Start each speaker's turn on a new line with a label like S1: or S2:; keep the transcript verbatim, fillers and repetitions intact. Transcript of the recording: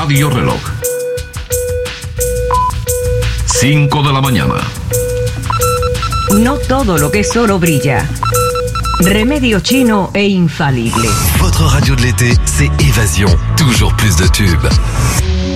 S1: Radio Reloj. cinco de la mañana.
S2: No todo lo que es oro brilla. Remedio chino e infalible.
S3: Votre radio de l'été, c'est Évasion. Toujours plus de tubes.